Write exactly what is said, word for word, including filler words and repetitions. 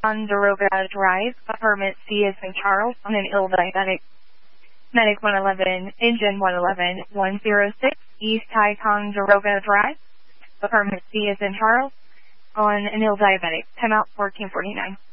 Ticonderoga Drive, apartment C is in Charles, on an ill diabetic. Medic one eleven, engine one eleven, one oh six, East Ticonderoga Drive, apartment C is in Charles, on an ill diabetic. Time out fourteen forty-nine.